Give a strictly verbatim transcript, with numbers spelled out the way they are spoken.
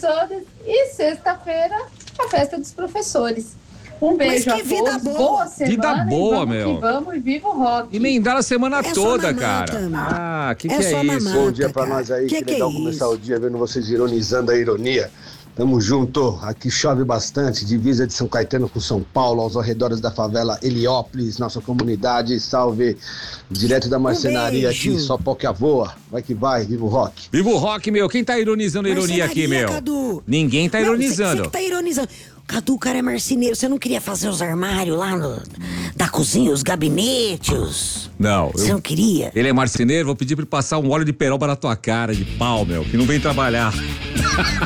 professores. E sexta-feira, a festa dos professores. Um beijo Mas que a vida todos, boa. boa semana. Vida boa, e vamos meu. Que vamos e viva o rock. Emendaram a semana É só toda, mamata, cara. mano. Ah, que É que só é isso? mamata. Bom dia pra cara. nós aí, Que que, que é legal começar isso? o dia vendo vocês ironizando a ironia. Tamo junto, aqui chove bastante, divisa de São Caetano com São Paulo, aos arredores da favela Heliópolis, nossa comunidade, salve, direto da marcenaria beijo. aqui, só pau que a voa, vai que vai, viva o rock. Viva o rock, meu. Quem tá ironizando a ironia aqui, Marcenaria, meu? Cadu. Ninguém tá Não, ironizando. Você que tá ironizando. Cadu, o cara é marceneiro. Você não queria fazer os armários lá no, da cozinha, os gabinetes? Não, Você eu... não queria? Ele é marceneiro, vou pedir pra ele passar um óleo de peroba na tua cara, de pau, meu, que não vem trabalhar.